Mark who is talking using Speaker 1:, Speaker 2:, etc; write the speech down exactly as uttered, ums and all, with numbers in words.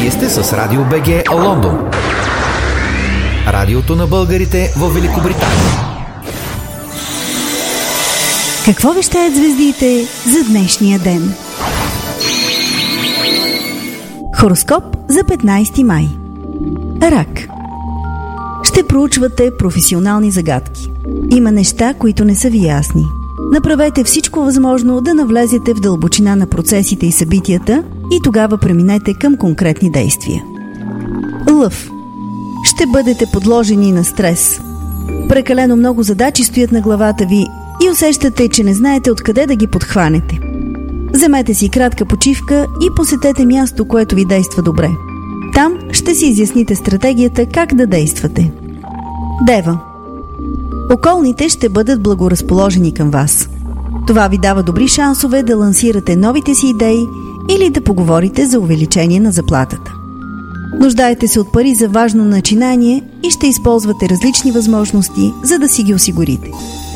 Speaker 1: Вие сте с Радио БГ Лондон. Радиото на българите в Великобритания.
Speaker 2: Какво вещаят звездите за днешния ден? Хороскоп за петнайсети май. Рак. Ще проучвате професионални загадки. Има неща, които не са ви ясни. Направете всичко възможно да навлезете в дълбочина на процесите и събитията и тогава преминете към конкретни действия. Лъв. Ще бъдете подложени на стрес. Прекалено много задачи стоят на главата ви и усещате, че не знаете откъде да ги подхванете. Вземете си кратка почивка и посетете място, което ви действа добре. Там ще си изясните стратегията как да действате. Дева. Околните ще бъдат благоразположени към вас. Това ви дава добри шансове да лансирате новите си идеи или да поговорите за увеличение на заплатата. Нуждаете се от пари за важно начинание и ще използвате различни възможности, за да си ги осигурите.